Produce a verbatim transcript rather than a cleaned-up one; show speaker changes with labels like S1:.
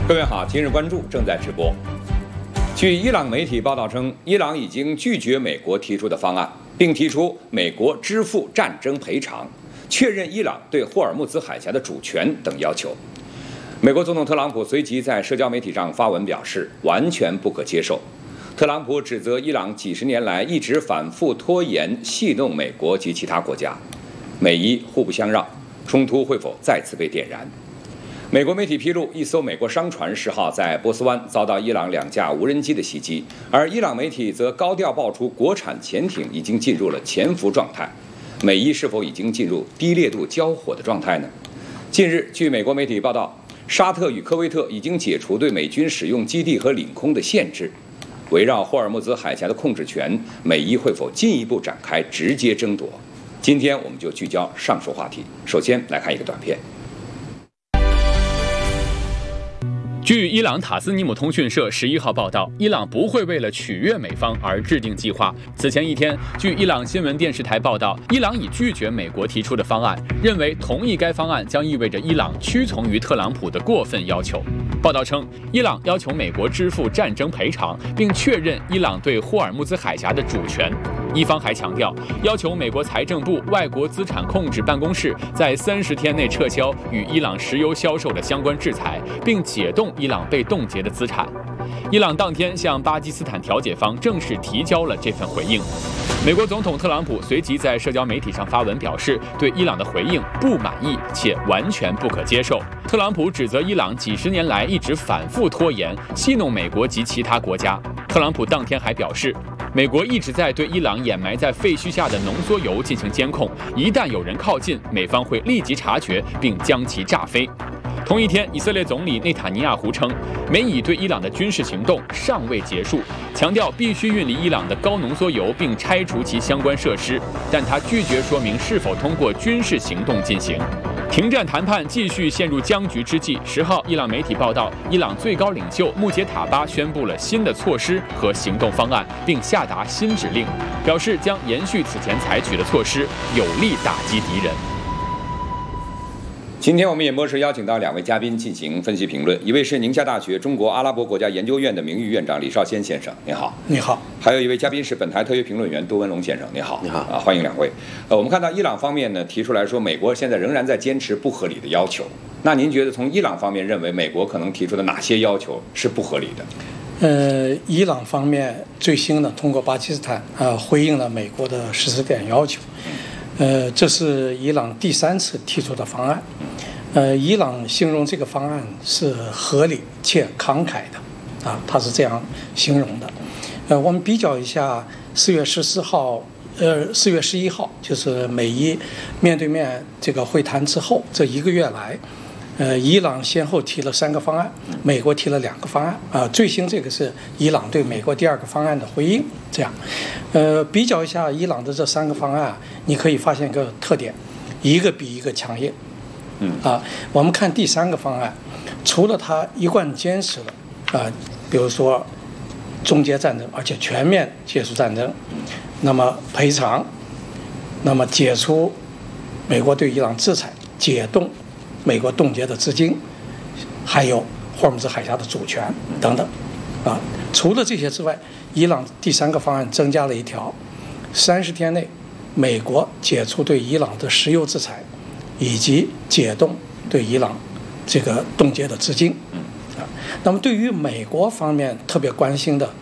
S1: 各位好，今日关注正在直播。据伊朗媒体报道称，伊朗已经拒绝美国提出的方案，并提出美国支付战争赔偿、确认伊朗对霍尔木兹海峡的主权等要求。美国总统特朗普随即在社交媒体上发文表示，完全不可接受。特朗普指责伊朗几十年来一直反复拖延、戏弄美国及其他国家，美伊互不相让，冲突会否再次被点燃？美国媒体披露，一艘美国商船十号在波斯湾遭到伊朗两架无人机的袭击，而伊朗媒体则高调爆出国产潜艇已经进入了潜伏状态。美伊是否已经进入低烈度交火的状态呢？近日，据美国媒体报道，沙特与科威特已经解除对美军使用基地和领空的限制。围绕霍尔木兹海峡的控制权，美伊会否进一步展开直接争夺？今天我们就聚焦上述话题。首先来看一个短片。
S2: 据伊朗塔斯尼姆通讯社十一号报道，伊朗不会为了取悦美方而制定计划。此前一天，据伊朗新闻电视台报道，伊朗已拒绝美国提出的方案，认为同意该方案将意味着伊朗屈从于特朗普的过分要求。报道称，伊朗要求美国支付战争赔偿，并确认伊朗对霍尔木兹海峡的主权。伊方还强调，要求美国财政部外国资产控制办公室在三十天内撤销与伊朗石油销售的相关制裁，并解冻伊朗被冻结的资产。伊朗当天向巴基斯坦调解方正式提交了这份回应。美国总统特朗普随即在社交媒体上发文表示，对伊朗的回应不满意且完全不可接受。特朗普指责伊朗几十年来一直反复拖延、戏弄美国及其他国家。特朗普当天还表示，美国一直在对伊朗掩埋在废墟下的浓缩铀进行监控，一旦有人靠近，美方会立即察觉并将其炸飞。同一天，以色列总理内塔尼亚胡称，美以对伊朗的军事行动尚未结束，强调必须运离伊朗的高浓缩铀并拆除其相关设施，但他拒绝说明是否通过军事行动进行。停战谈判继续陷入僵局之际，十号，伊朗媒体报道，伊朗最高领袖穆杰塔巴宣布了新的措施和行动方案，并下达新指令，表示将延续此前采取的措施，有力打击敌人。
S1: 今天我们演播室邀请到两位嘉宾进行分析评论，一位是宁夏大学中国阿拉伯国家研究院的名誉院长李少先先生，您好。
S3: 你好。
S1: 还有一位嘉宾是本台特约评论员杜文龙先生，你好。
S4: 你好
S1: 啊，欢迎两位。呃，我们看到伊朗方面呢提出来说，美国现在仍然在坚持不合理的要求。那您觉得从伊朗方面认为美国可能提出的哪些要求是不合理的？
S3: 呃，伊朗方面最新的通过巴基斯坦啊、呃、回应了美国的十四点要求。呃，这是伊朗第三次提出的方案。呃，伊朗形容这个方案是合理且慷慨的，啊，他是这样形容的。呃，我们比较一下四月十四号，呃，四月十一号，就是美伊面对面这个会谈之后，这一个月来，呃，伊朗先后提了三个方案，美国提了两个方案，啊、呃，最新这个是伊朗对美国第二个方案的回应。这样，呃，比较一下伊朗的这三个方案，你可以发现一个特点，一个比一个强硬。
S1: 嗯
S3: 啊，我们看第三个方案，除了他一贯坚持的啊，比如说终结战争，而且全面结束战争，那么赔偿，那么解除美国对伊朗制裁，解冻美国冻结的资金，还有霍尔木兹海峡的主权等等，啊，除了这些之外，伊朗第三个方案增加了一条，三十天内美国解除对伊朗的石油制裁。以及解冻对伊朗这个冻结的资金，啊，那么对于美国方面特别关心的